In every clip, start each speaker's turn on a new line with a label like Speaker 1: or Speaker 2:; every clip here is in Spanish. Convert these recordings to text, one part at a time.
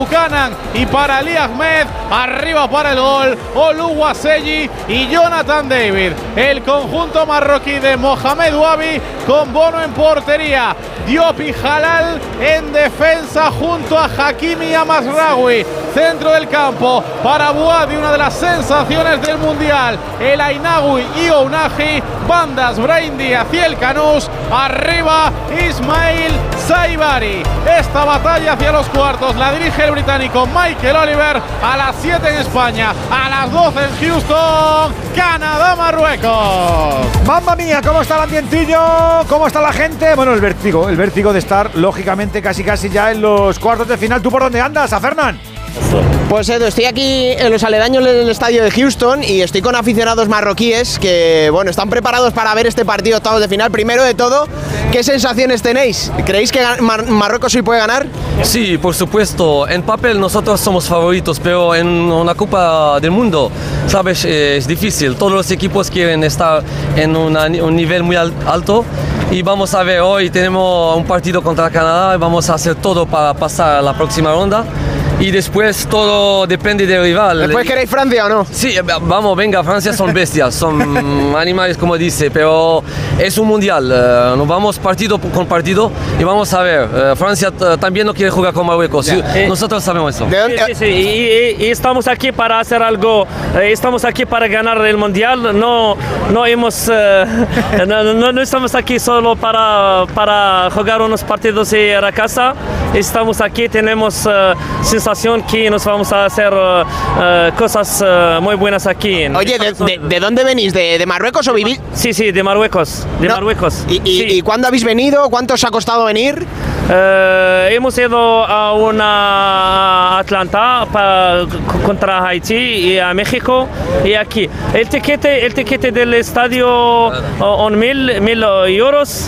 Speaker 1: Buchanan y para Ali Ahmed, arriba para el gol, Oluwaseyi y Jonathan David. El conjunto marroquí de Mohamed Wabi con Bono en portería, Diop y Halal en defensa junto a Hakimi y Amazraoui. Centro del campo para Bouadi, una de las sensaciones del Mundial, El Ainaoui y Ounahi. Bandas, Brahim Díaz y El Canús. Arriba Ismail Saibari. Esta batalla hacia los cuartos la dirige el británico Michael Oliver. A las 7 en España, a las 12 en Houston, Canadá-Marruecos.
Speaker 2: ¡Mamma mía! ¿Cómo está el ambientillo? ¿Cómo está la gente? Bueno, el vértigo de estar, lógicamente, casi ya en los cuartos de final. ¿Tú por dónde andas, a Fernán?
Speaker 3: Pues Edu, estoy aquí en los aledaños del estadio de Houston y estoy con aficionados marroquíes que, bueno, están preparados para ver este partido octavos de final. Primero de todo, ¿qué sensaciones tenéis? ¿Creéis que Marruecos hoy puede ganar?
Speaker 4: Sí, por supuesto. En papel nosotros somos favoritos, pero en una Copa del Mundo, sabes, es difícil. Todos los equipos quieren estar en un nivel muy alto. Y vamos a ver, hoy tenemos un partido contra Canadá y vamos a hacer todo para pasar a la próxima ronda. Y después todo depende del rival.
Speaker 3: ¿Después queréis Francia o no?
Speaker 4: Sí, vamos, venga, Francia son bestias, son animales como dice, pero es un mundial, nos vamos partido con partido y vamos a ver, Francia también no quiere jugar con Marruecos, nosotros sabemos eso.
Speaker 5: Sí, y estamos aquí para hacer algo, estamos aquí para ganar el mundial, no estamos aquí solo para jugar unos partidos y ir a casa, estamos aquí, tenemos sensación que nos vamos a hacer cosas muy buenas aquí.
Speaker 3: Oye, ¿de dónde venís? ¿De Marruecos o vivís?
Speaker 5: Sí, de Marruecos. Marruecos.
Speaker 3: ¿Y cuándo habéis venido? ¿Cuánto os ha costado venir?
Speaker 5: Hemos ido a Atlanta contra Haití y a México y aquí. El tiquete del estadio son 1.000 euros.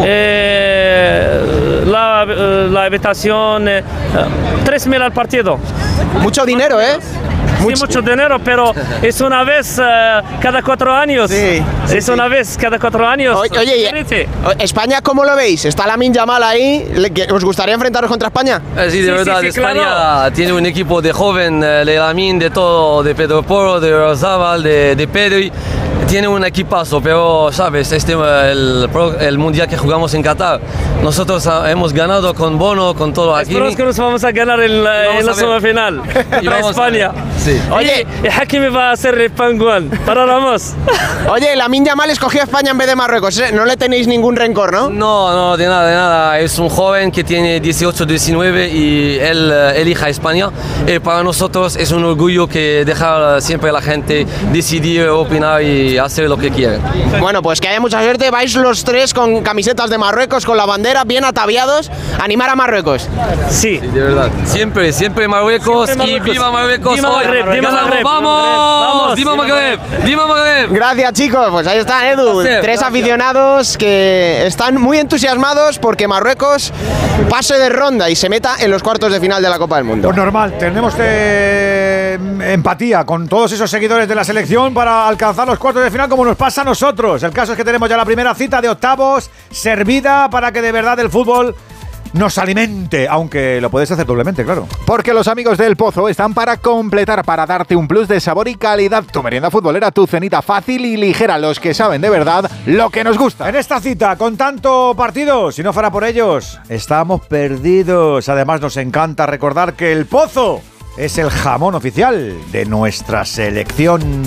Speaker 5: La habitación 3.000 al partido.
Speaker 3: Mucho dinero, ¿eh?
Speaker 5: Sí, mucho dinero, pero es una vez cada 4 años.
Speaker 3: Sí,
Speaker 5: una vez cada 4 años.
Speaker 3: Oye, ¿España cómo lo veis? ¿Está Lamine Yamal ahí? ¿Os gustaría enfrentaros contra España?
Speaker 4: Sí, de verdad, España claro. Tiene un equipo de joven, de Lamine, de todo, de Pedro Porro, de Oyarzabal, de Pedri. Tiene un equipazo, pero sabes, el mundial que jugamos en Qatar, nosotros hemos ganado con Bono, con todo aquí.
Speaker 5: Esperamos que nos vamos a ganar en la semifinal contra España.
Speaker 4: Sí.
Speaker 5: Oye, Hakimi va a ser el panguán para Ramos.
Speaker 3: Oye, Lamine Yamal escogió a España en vez de Marruecos, ¿eh? No le tenéis ningún rencor, ¿no?
Speaker 4: No, de nada. Es un joven que tiene 18, 19 y él elija a España. Y para nosotros es un orgullo que dejar siempre a la gente decidir, opinar y hacer lo que quieren.
Speaker 3: Bueno, pues que haya mucha suerte. Vais los tres con camisetas de Marruecos, con la bandera, bien ataviados. Animar a Marruecos.
Speaker 5: Sí,
Speaker 4: de verdad. Siempre Marruecos, y viva Marruecos.
Speaker 5: Viva Magreb,
Speaker 4: ¡Vamos! ¡Viva Magreb!
Speaker 3: Gracias, chicos. Pues ahí está, Edu. Tres aficionados que están muy entusiasmados porque Marruecos pase de ronda y se meta en los cuartos de final de la Copa del Mundo.
Speaker 2: Pues normal, tenemos empatía con todos esos seguidores de la selección para alcanzar los cuartos de final como nos pasa a nosotros. El caso es que tenemos ya la primera cita de octavos servida para que de verdad el fútbol nos alimente, aunque lo puedes hacer doblemente, claro.
Speaker 6: Porque los amigos del Pozo están para completar, para darte un plus de sabor y calidad. Tu merienda futbolera, tu cenita fácil y ligera, los que saben de verdad lo que nos gusta.
Speaker 2: En esta cita, con tanto partido, si no fuera por ellos, estamos perdidos. Además, nos encanta recordar que el Pozo es el jamón oficial de nuestra selección.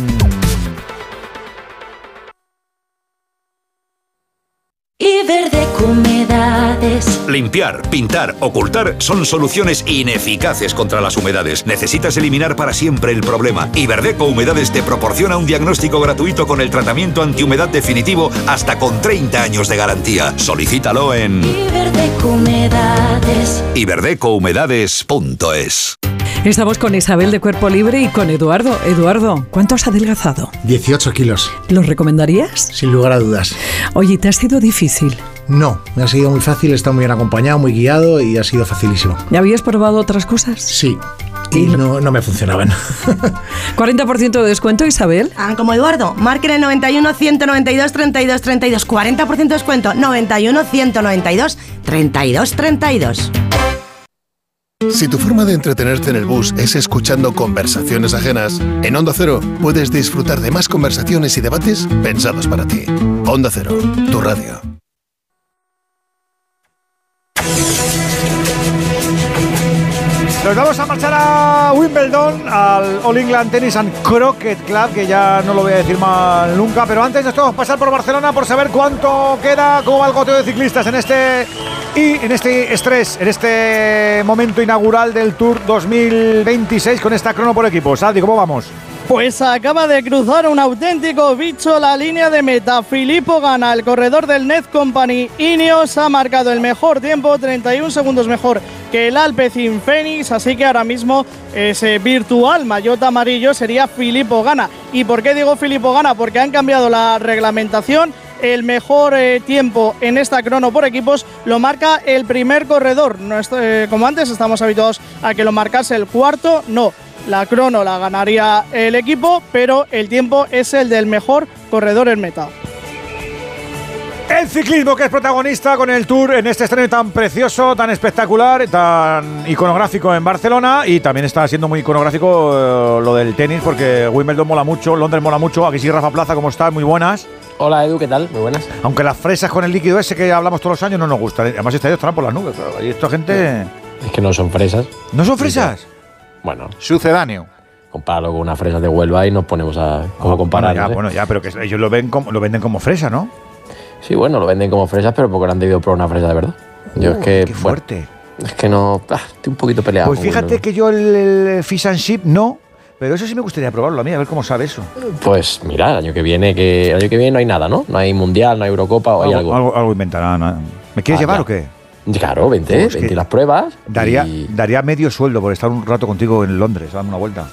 Speaker 7: Iberdeco Humedades.
Speaker 8: Limpiar, pintar, ocultar son soluciones ineficaces contra las humedades. Necesitas eliminar para siempre el problema. Iberdeco Humedades te proporciona un diagnóstico gratuito con el tratamiento antihumedad definitivo hasta con 30 años de garantía. Solicítalo en
Speaker 7: Iberdeco Humedades.
Speaker 8: iberdecohumedades.es.
Speaker 9: Estamos con Isabel de Cuerpo Libre y con Eduardo. Eduardo, ¿cuánto has adelgazado?
Speaker 10: 18 kilos.
Speaker 9: ¿Lo recomendarías?
Speaker 10: Sin lugar a dudas.
Speaker 9: Oye, ¿te ha sido difícil?
Speaker 10: No, me ha sido muy fácil, he estado muy bien acompañado, muy guiado y ha sido facilísimo.
Speaker 9: ¿Ya habías probado otras cosas?
Speaker 10: Sí. Y no me funcionaban.
Speaker 9: 40% de descuento, Isabel.
Speaker 11: Como Eduardo, marquen el 91 192 32 32. 40% de descuento, 91 192 32 32.
Speaker 12: Si tu forma de entretenerte en el bus es escuchando conversaciones ajenas, en Onda Cero puedes disfrutar de más conversaciones y debates pensados para ti. Onda Cero, tu radio.
Speaker 2: Nos vamos a marchar a Wimbledon, al All England Tennis and Croquet Club, que ya no lo voy a decir mal nunca, pero antes nos tenemos que pasar por Barcelona por saber cuánto queda, cómo va el goteo de ciclistas en este estrés, en este momento inaugural del Tour 2026 con esta crono por equipos. Adri, ¿cómo vamos?
Speaker 13: Pues acaba de cruzar un auténtico bicho la línea de meta. Filippo Ganna, el corredor del Net Company Ineos, ha marcado el mejor tiempo, 31 segundos mejor que el Alpecin Fenix, así que ahora mismo ese virtual maillot amarillo sería Filippo Ganna. ¿Y por qué digo Filippo Ganna? Porque han cambiado la reglamentación. El mejor tiempo en esta crono por equipos lo marca el primer corredor. No como antes estamos habituados a que lo marcase el cuarto, no. La crono la ganaría el equipo, pero el tiempo es el del mejor corredor en meta.
Speaker 2: El ciclismo que es protagonista con el Tour en este estreno tan precioso, tan espectacular, tan iconográfico en Barcelona, y también está siendo muy iconográfico lo del tenis, porque Wimbledon mola mucho, Londres mola mucho. Aquí sí, Rafa Plaza, ¿cómo estás? Muy buenas.
Speaker 14: Hola Edu, ¿qué tal? Muy buenas.
Speaker 2: Aunque las fresas con el líquido ese que hablamos todos los años no nos gustan. Además, este año estarán por las nubes, claro. Y esta gente...
Speaker 14: Es que no son fresas.
Speaker 2: ¿No son fresas?
Speaker 14: Bueno,
Speaker 6: sucedáneo.
Speaker 14: Compáralo con unas fresas de Huelva y nos ponemos a comparar.
Speaker 2: Bueno, ya, pero que ellos lo venden como fresa, ¿no?
Speaker 14: Sí, bueno, lo venden como fresas, pero porque no han debido probar una fresa de verdad. Yo es que...
Speaker 2: ¡Qué fuerte!
Speaker 14: Bueno, es que no... estoy un poquito peleado.
Speaker 2: Pues fíjate que yo el Fish and Chip no, pero eso sí me gustaría probarlo a mí, a ver cómo sabe eso.
Speaker 14: Pues mira, el año que viene no hay nada, ¿no? No hay Mundial, no hay Eurocopa, o hay algo.
Speaker 2: Algo inventarán. ¿Me quieres llevar o qué?
Speaker 14: Claro, vente y las pruebas.
Speaker 2: Daría medio sueldo por estar un rato contigo en Londres, dando una vuelta.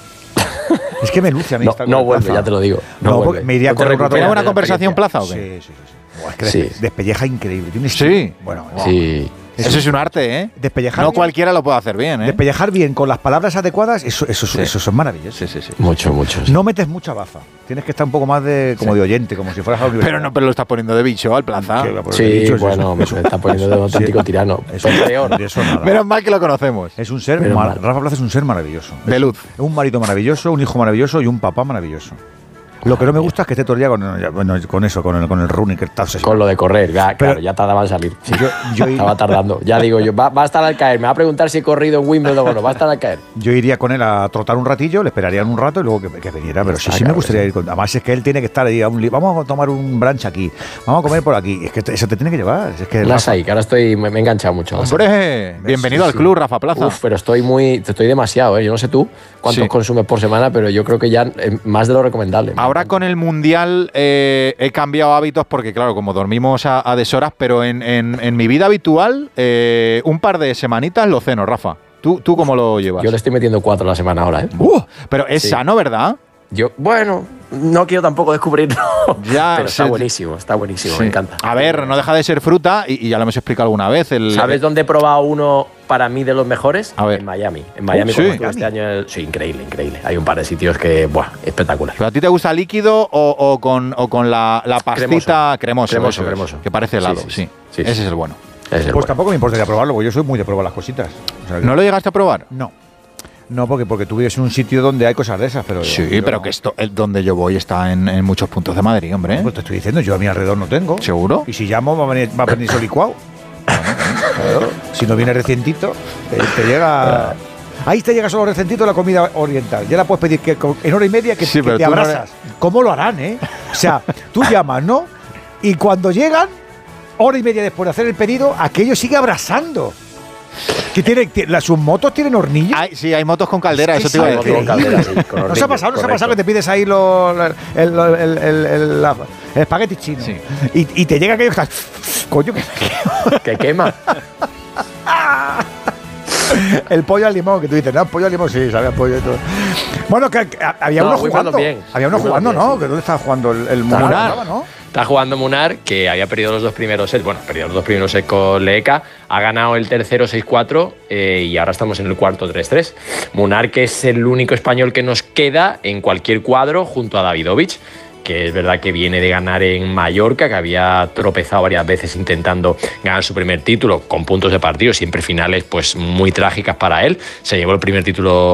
Speaker 2: Es que me luce a mí.
Speaker 14: No vuelve, ya te lo digo.
Speaker 2: No vuelve. Me iría a correr un rato.
Speaker 6: ¿Una conversación Plaza o qué?
Speaker 2: Sí. Es que despelleja increíble.
Speaker 6: Sí.
Speaker 2: Bueno,
Speaker 14: sí.
Speaker 6: Eso es un arte, ¿eh?
Speaker 2: Despellejar
Speaker 6: no
Speaker 2: bien,
Speaker 6: cualquiera lo puede hacer bien, ¿eh?
Speaker 2: Despellejar bien con las palabras adecuadas, eso son maravillosos.
Speaker 14: Sí. Mucho. Sí.
Speaker 2: No metes mucha baza. Tienes que estar un poco más de oyente, como si fueras a la universidad.
Speaker 6: Pero lo estás poniendo de bicho al Plaza.
Speaker 14: Sí, bueno, me está poniendo de auténtico tirano.
Speaker 2: Eso nada.
Speaker 6: Menos mal que lo conocemos.
Speaker 2: Es un ser, Rafa Plaza es un ser maravilloso.
Speaker 6: De luz.
Speaker 2: Es un marido maravilloso, un hijo maravilloso y un papá maravilloso. Lo que no me gusta es que esté todo el día con el running.
Speaker 14: Con lo de correr, claro, ya tardaba en salir. Sí, estaba tardando. Ya digo yo, va a estar al caer. Me va a preguntar si he corrido en Wimbledon o no. Va a estar al caer.
Speaker 2: Yo iría con él a trotar un ratillo, le esperarían un rato y luego que viniera. Pero sí me gustaría ir con. Además, es que él tiene que estar ahí. Vamos a tomar un brunch aquí. Vamos a comer por aquí. Es que eso te tiene que llevar. Es que
Speaker 14: que ahora me he enganchado mucho.
Speaker 6: Hombre, bienvenido al club, Rafa Plaza.
Speaker 14: Pero estoy demasiado, ¿eh? Yo no sé tú cuántos consumes por semana, pero yo creo que ya más de lo recomendable.
Speaker 6: Ahora con el Mundial he cambiado hábitos porque, claro, como dormimos a deshoras, pero en mi vida habitual, un par de semanitas lo ceno, Rafa. ¿Tú cómo lo llevas?
Speaker 14: Yo le estoy metiendo 4 a la semana ahora, ¿eh?
Speaker 6: Pero es sano, ¿verdad?
Speaker 14: No quiero tampoco descubrirlo.
Speaker 6: Pero
Speaker 14: está buenísimo, me encanta.
Speaker 6: A ver, no deja de ser fruta y ya lo hemos explicado alguna vez.
Speaker 14: ¿Sabes dónde he probado uno para mí de los mejores?
Speaker 6: A ver.
Speaker 14: En Miami. En Miami, como estuve este año. Sí, increíble. Hay un par de sitios que, espectacular.
Speaker 6: ¿Pero a ti te gusta líquido o con la pastita cremoso?
Speaker 14: Cremoso.
Speaker 6: Que parece helado, sí. Ese es el bueno.
Speaker 2: Pues tampoco me importaría probarlo, porque yo soy muy de probar las cositas.
Speaker 6: ¿No lo llegaste a probar?
Speaker 2: No, porque tú vives en un sitio donde hay cosas de esas, pero...
Speaker 6: Sí, pero que esto, donde yo voy está en muchos puntos de Madrid, hombre.
Speaker 2: Pues te estoy diciendo, yo a mi alrededor no tengo.
Speaker 6: ¿Seguro?
Speaker 2: Y si llamo va a venir solo licuado. Claro. Si no viene recientito, te llega... Ahí te llega solo recientito la comida oriental. Ya la puedes pedir que en hora y media que te abrazas. ¿Cómo lo harán, eh? O sea, tú llamas, ¿no? Y cuando llegan, hora y media después de hacer el pedido, aquello sigue abrazando. ¿Sus motos tienen hornillos?
Speaker 6: Sí, hay motos con caldera, eso te iba a decir.
Speaker 14: Con caldera, sí, con
Speaker 2: ¿No se ha pasado que te pides ahí el espagueti chino? Sí. Y te llega aquello que está... Coño,
Speaker 14: que quema.
Speaker 2: El pollo al limón, que tú dices, no, pollo al limón, sí, sabía pollo y todo. Bueno, que había uno jugando. Había uno jugando, ¿no? Que ¿dónde estaba jugando el Munar? ¿No?
Speaker 15: Está jugando Munar, que había perdido los 2 primeros sets. Bueno, perdido los 2 primeros sets con Leeka. Ha ganado el tercero 6-4 y ahora estamos en el cuarto 3-3. Munar, que es el único español que nos queda en cualquier cuadro junto a Davidovich, porque es verdad que viene de ganar en Mallorca, que había tropezado varias veces intentando ganar su primer título con puntos de partido, siempre finales pues muy trágicas para él. Se llevó el primer título